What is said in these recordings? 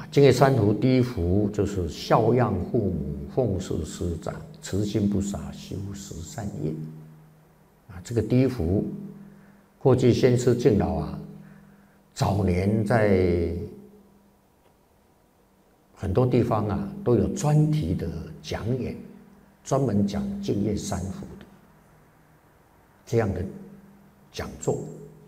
净业三福第一福就是孝养父母，奉事师长，慈心不杀，修十善业。这个第一福，过去先师敬老早年在很多地方都有专题的讲演，专门讲净业三福的这样的讲座。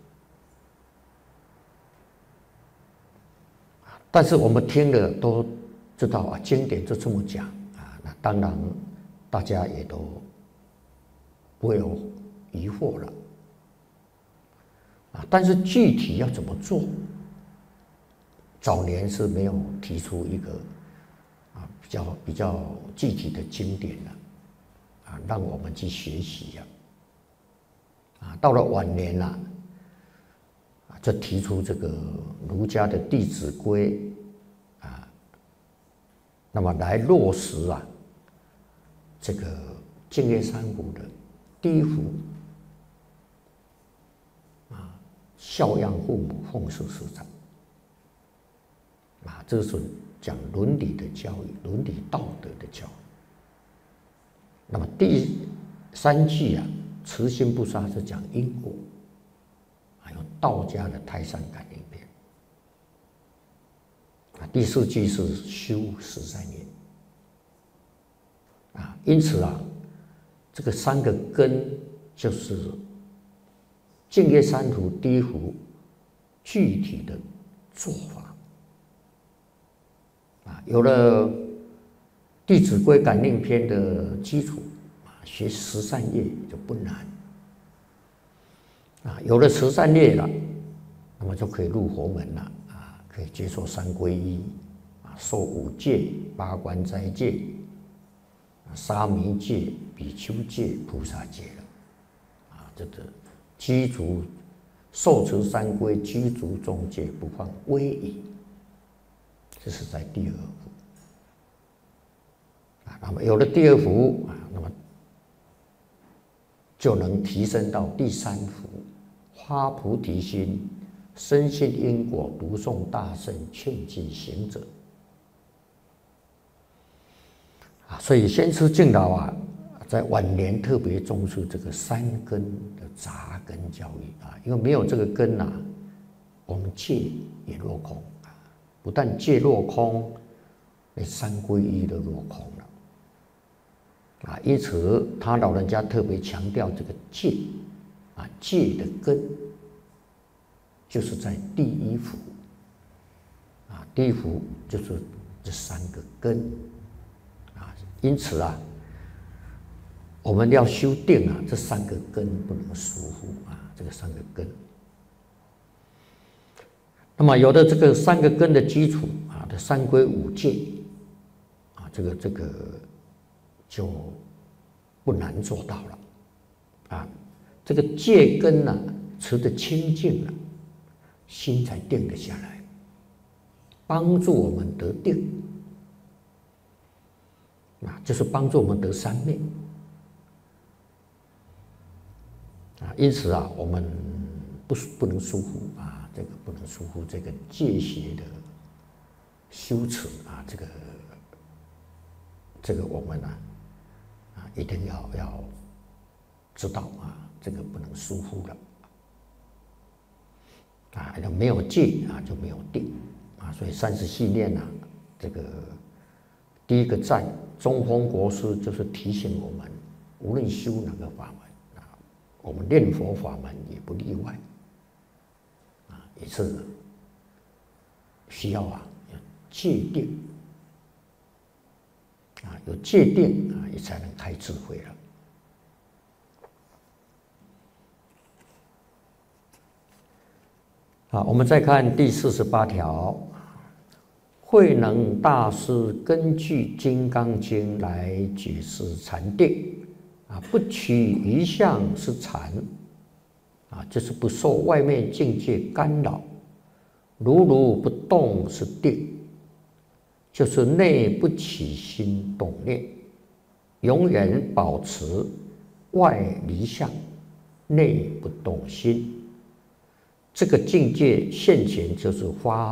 但是我们听了都知道经典就这么讲那当然大家也都不会有疑惑了但是具体要怎么做，早年是没有提出一个比较具体的经典了让我们去学习到了晚年就提出这个儒家的《弟子规》那么来落实这个净业三福的第一福孝养父母，奉事师长这是讲伦理的教育，伦理道德的教育。那么第三句慈心不杀是讲因果，还有道家的泰山感应篇。第四句是修十善业因此这个三个根就是净业三福第一福具体的做法有了《弟子规》感应篇的基础学十善业就不难有了十善业了，那么就可以入佛门了可以接受三皈依受五戒、八关斋戒、沙弥戒、比丘戒、菩萨戒了这个居足受持三规，居足中戒，不犯威仪，这是在第二福那么有了第二福那么就能提升到第三福，发菩提心，深信因果，读诵大圣，劝进行者所以先师敬老在晚年特别重视这个三根的杂根教育因为没有这个根我们戒也落空不但戒落空，连三皈依都落空了因此他老人家特别强调这个戒戒的根就是在第一福第一福就是这三个根因此我们要修定这三个根不能疏忽这个三个根。那么有了这个三个根的基础的三规五戒这个就不难做到了这个戒根持得清净了，心才定得下来，帮助我们得定就是帮助我们得三昧因此我们不能疏忽这个不能疏忽这个戒学的修持这个我们一定要知道这个不能疏忽了没有戒就没有定所以34念这个第一个赞中峰国师就是提醒我们，无论修哪个法门我们念佛法门也不例外也是需要有戒定有戒定也才能开智慧了我们再看第48条，慧能大师根据《金刚经》来解释禅定不取一相是禅就是不受外面境界干扰，如如不动是定，就是内不起心动念，永远保持外离相，内不动心。这个境界现前就是发